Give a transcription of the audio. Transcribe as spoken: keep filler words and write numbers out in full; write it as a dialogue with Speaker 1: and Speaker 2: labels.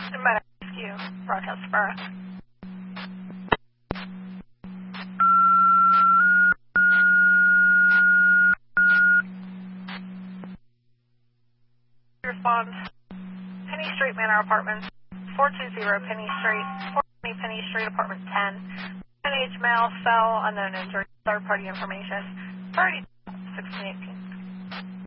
Speaker 1: Somebody rescue, broadcast Sparrow. Respond. Penny Street Manor Apartments, four two zero Penny Street, four twenty Penny Street, Apartment ten. Age, male, cell, unknown injury, third party information. thirty, sixteen eighteen.